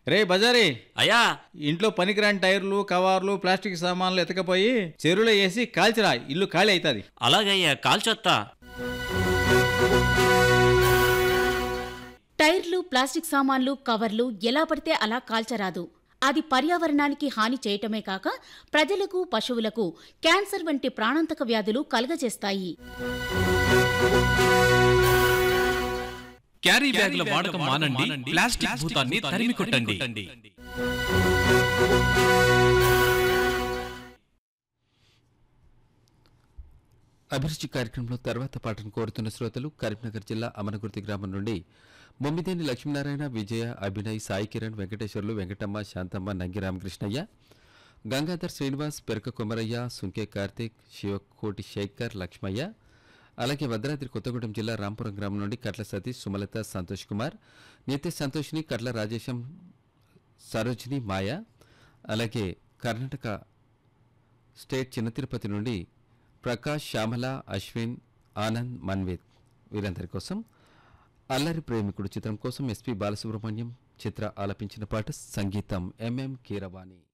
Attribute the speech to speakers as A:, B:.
A: రే బజారీ,
B: అయ్యా
A: ఇంట్లో పనికిరాని టైర్లు, కవర్లు, ప్లాస్టిక్ సామాన్లు ఎతకపోయి చెరువులో వేసి కాల్చిరా, ఇల్లు ఖాళీ అవుతుంది.
B: అలాగయ్యా, కాల్చొత్తా.
C: టైర్లు, ప్లాస్టిక్ సామాన్లు, కవర్లు ఎలా పడితే అలా కాల్చరాదు. అది పర్యావరణానికి హాని చేయటమే కాక ప్రజలకు, పశువులకు క్యాన్సర్ వంటి ప్రాణాంతక వ్యాధులు కలుగజేస్తాయి.
D: క్యారీ బ్యాగుల వాడకం మానండి, ప్లాస్టిక్ భూతాన్ని తరిమి కొట్టండి.
E: అభిరుచి కార్యక్రమంలో తర్వాత పాటను కోరుతున్న శ్రోతలు కరీంనగర్ జిల్లా అమనగుర్తి గ్రామం నుండి బొమ్మిదేని లక్ష్మీనారాయణ, విజయ, అభినయ్, సాయి కిరణ్, వెంకటేశ్వర్లు, వెంకటమ్మ, శాంతమ్మ, నంగి రామకృష్ణయ్య, గంగాధర్ శ్రీనివాస్, పెరక కొమరయ్య, సుంకే కార్తీక్, శివకోటి శేఖర్, లక్ష్మయ్య, అలాగే భద్రాద్రి కొత్తగూడెం జిల్లా రాంపురం గ్రామం నుండి కట్ల సతీష్, సుమలత, సంతోష్ కుమార్, నిత్య సంతోష్ని, కట్ల రాజేశం, సరోజిని, మాయ, అలాగే కర్ణాటక స్టేట్ చిన్న తిరుపతి నుండి ప్రకాష్, శ్యామల, అశ్విన్, ఆనంద్, మన్విత్ వీరందరి కోసం అల్లరి ప్రేమికుడు చిత్రం కోసం ఎస్పి బాలసుబ్రహ్మణ్యం, చిత్ర ఆలపించిన పాట, సంగీతం ఎంఎం కీరవాణి.